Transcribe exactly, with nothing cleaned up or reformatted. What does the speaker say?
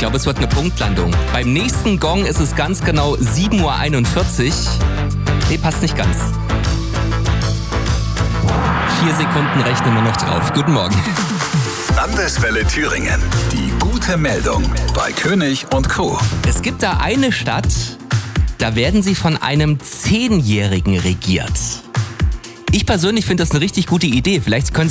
glaube, es wird eine Punktlandung. Beim nächsten Gong ist es ganz genau sieben Uhr einundvierzig. Nee, passt nicht ganz. Vier Sekunden rechnen wir noch drauf. Guten Morgen. Landeswelle Thüringen. Die gute Meldung bei König und Co. Es gibt da eine Stadt, da werden sie von einem Zehnjährigen regiert. Ich persönlich finde das eine richtig gute Idee. Vielleicht können